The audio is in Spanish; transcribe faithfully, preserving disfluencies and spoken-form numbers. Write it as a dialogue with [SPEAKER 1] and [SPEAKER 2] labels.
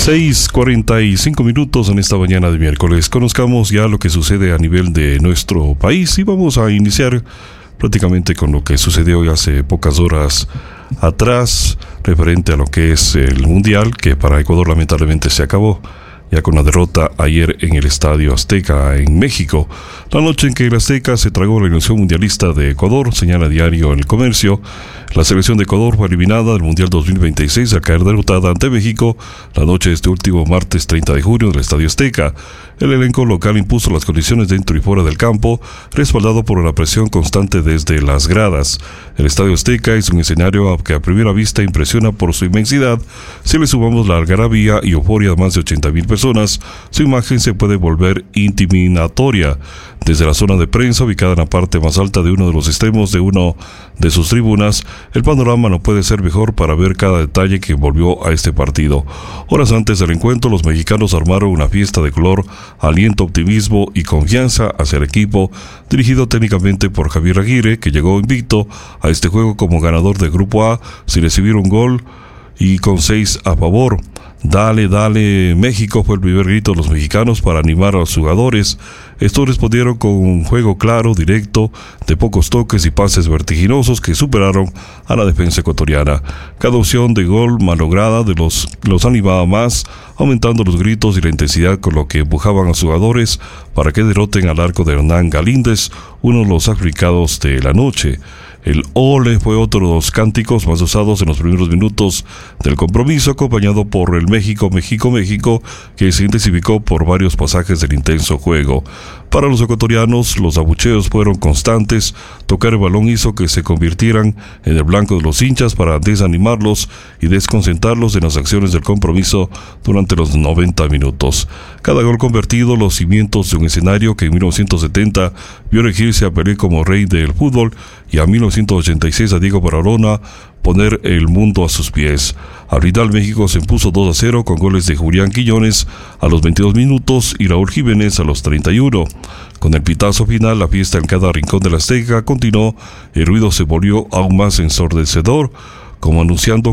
[SPEAKER 1] seis cuarenta y cinco minutos en esta mañana de miércoles. Conozcamos ya lo que sucede a nivel de nuestro país y vamos a iniciar prácticamente con lo que sucedió hoy hace pocas horas atrás, referente a lo que es el Mundial, que para Ecuador lamentablemente se acabó ya con la derrota ayer en el Estadio Azteca en México. La noche en que el Azteca se tragó la ilusión mundialista de Ecuador, señala diario El Comercio, la selección de Ecuador fue eliminada del Mundial dos mil veintiséis al caer derrotada ante México la noche de este último martes treinta de junio del Estadio Azteca. El elenco local impuso las condiciones dentro y fuera del campo, respaldado por una presión constante desde las gradas. El Estadio Azteca es un escenario que a primera vista impresiona por su inmensidad. Si le sumamos la algarabía y euforia de más de ochenta mil personas, su imagen se puede volver intimidatoria. Desde la zona de prensa, ubicada en la parte más alta de uno de los extremos de uno de sus tribunas, el panorama no puede ser mejor para ver cada detalle que envolvió a este partido. Horas antes del encuentro, los mexicanos armaron una fiesta de color, aliento, optimismo y confianza hacia el equipo, dirigido técnicamente por Javier Aguirre, que llegó invicto a este juego como ganador del Grupo A, sin recibir un gol y con seis a favor. Dale, dale, México fue el primer grito de los mexicanos para animar a los jugadores. Estos respondieron con un juego claro, directo, de pocos toques y pases vertiginosos que superaron a la defensa ecuatoriana. Cada opción de gol malograda de los, los animaba más, aumentando los gritos y la intensidad con lo que empujaban a los jugadores para que derroten al arco de Hernán Galíndez, uno de los sacrificados de la noche. El ole fue otro de los cánticos más usados en los primeros minutos del compromiso, acompañado por el México, México, México, que se intensificó por varios pasajes del intenso juego. Para los ecuatorianos, los abucheos fueron constantes. Tocar el balón hizo que se convirtieran en el blanco de los hinchas para desanimarlos y desconcentrarlos en las acciones del compromiso durante los noventa minutos. Cada gol convertido, los cimientos de un escenario que en mil novecientos setenta vio elegirse a Pelé como rey del fútbol y a mil novecientos ochenta y seis a Diego Maradona poner el mundo a sus pies. Al final, México se impuso dos a cero con goles de Julián Quiñones a los veintidós minutos y Raúl Jiménez a los treinta y uno. Con el pitazo final, la fiesta en cada rincón de la Azteca continuó. El ruido se volvió aún más ensordecedor, como anunciando